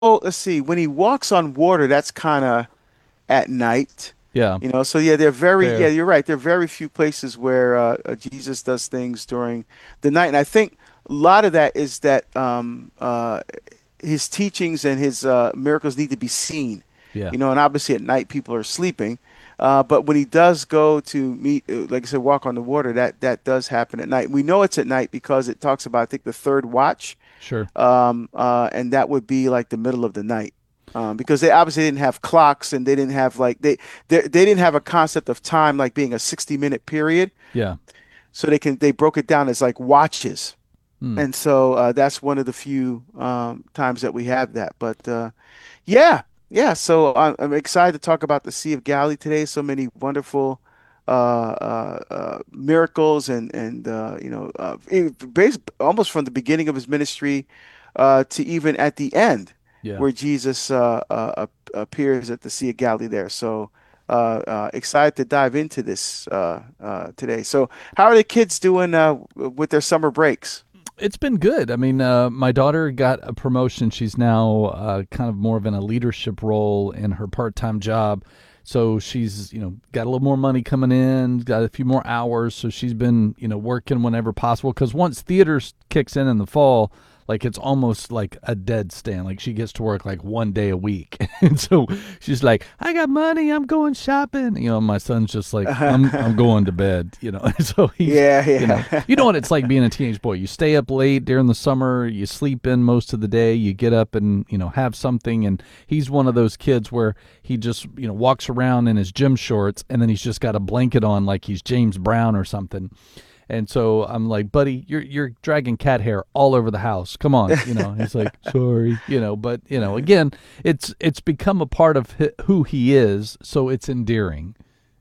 let's see. When he walks on water, that's kind of at night. Yeah, So yeah, yeah, fair. you're right. There are very few places where Jesus does things during the night. And I think a lot of that is that his teachings and his miracles need to be seen. Yeah. And obviously at night people are sleeping. But when he does go to meet, like I said, walk on the water, that does happen at night. We know it's at night because it talks about, I think, the third watch, Sure. and that would be like the middle of the night. Because they obviously didn't have clocks, and they didn't have like they didn't have a concept of time like being a 60-minute period. Yeah. So they broke it down as like watches. Hmm. And so that's one of the few times that we have that. But yeah, yeah. So I'm excited to talk about the Sea of Galilee today. So many wonderful miracles, and almost from the beginning of his ministry to even at the end, Yeah. where Jesus appears at the Sea of Galilee there. So excited to dive into this today. So how are the kids doing with their summer breaks? It's been good. I mean, my daughter got a promotion. She's now kind of more of in a leadership role in her part-time job. So she's, got a little more money coming in, got a few more hours. So she's been, working whenever possible. Because once theater kicks in the fall, like it's almost like a dead stand. Like she gets to work like 1 day a week, and so she's like, "I got money. I'm going shopping." My son's just like, "I'm going to bed." So he's, Yeah, you know yeah. what it's like being a teenage boy. You stay up late during the summer, you sleep in most of the day, you get up and, have something. And he's one of those kids where he just, walks around in his gym shorts and then he's just got a blanket on like he's James Brown or something. And so I'm like, buddy, you're dragging cat hair all over the house. Come on, He's like, sorry, But again, it's become a part of who he is, so it's endearing.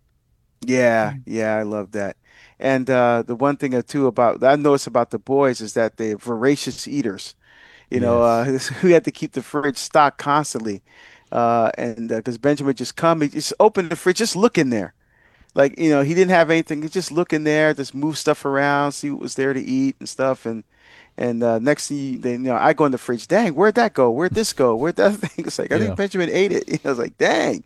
Yeah, yeah, I love that. And the one thing too about that I noticed about the boys is that they're voracious eaters. Yes. We had to keep the fridge stocked constantly. And because Benjamin just come, he just opened the fridge, just look in there. Like, he didn't have anything. He just look in there, just move stuff around, see what was there to eat and stuff. And next thing I go in the fridge. Dang, where'd that go? Where'd this go? Where'd that thing? It's like I think Yeah. Benjamin ate it. I was like, dang,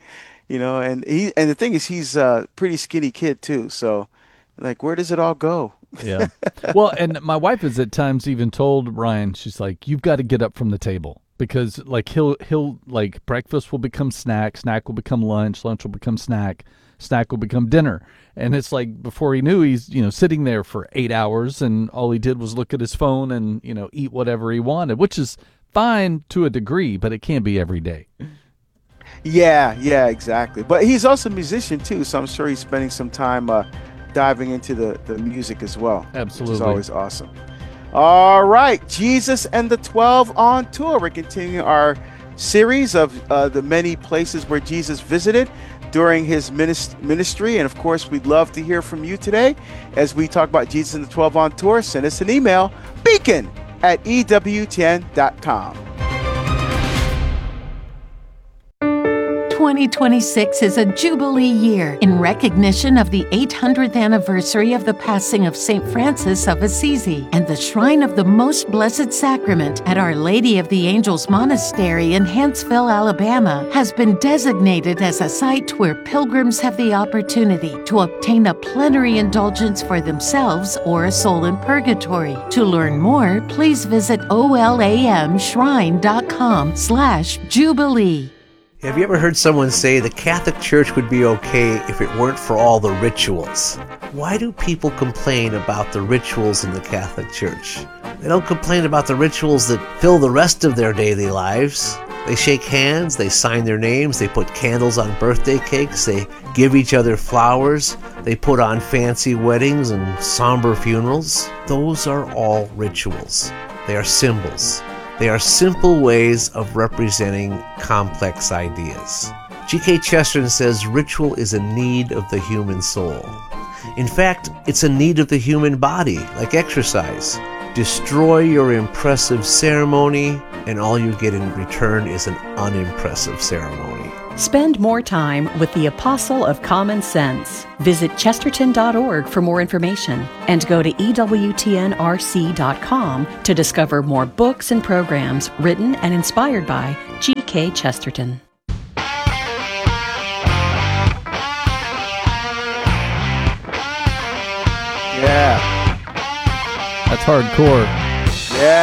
and the thing is, he's a pretty skinny kid too. So, like, where does it all go? Yeah. Well, and my wife has at times even told Ryan, she's like, "You've got to get up from the table." Because like he'll like breakfast will become snack, snack will become lunch, lunch will become snack, snack will become dinner. And it's like before he knew he's, sitting there for 8 hours and all he did was look at his phone and, eat whatever he wanted, which is fine to a degree, but it can't be every day. Yeah, yeah, exactly. But he's also a musician too, so I'm sure he's spending some time diving into the music as well, which is Absolutely. always awesome. All right, Jesus and the 12 on tour. We're continuing our series of the many places where Jesus visited during his ministry. And of course, we'd love to hear from you today as we talk about Jesus and the 12 on tour. Send us an email, beacon@ewtn.com. 2026 is a Jubilee year in recognition of the 800th anniversary of the passing of St. Francis of Assisi, and the Shrine of the Most Blessed Sacrament at Our Lady of the Angels Monastery in Huntsville, Alabama, has been designated as a site where pilgrims have the opportunity to obtain a plenary indulgence for themselves or a soul in purgatory. To learn more, please visit olamshrine.com/jubilee. Have you ever heard someone say the Catholic Church would be okay if it weren't for all the rituals? Why do people complain about the rituals in the Catholic Church? They don't complain about the rituals that fill the rest of their daily lives. They shake hands, they sign their names, they put candles on birthday cakes, they give each other flowers, they put on fancy weddings and somber funerals. Those are all rituals. They are symbols. They are simple ways of representing complex ideas. G.K. Chesterton says ritual is a need of the human soul. In fact, it's a need of the human body, like exercise. Destroy your impressive ceremony, and all you get in return is an unimpressive ceremony. Spend more time with the Apostle of Common Sense. Visit chesterton.org for more information and go to EWTNRC.com to discover more books and programs written and inspired by G.K. Chesterton. Yeah. That's hardcore.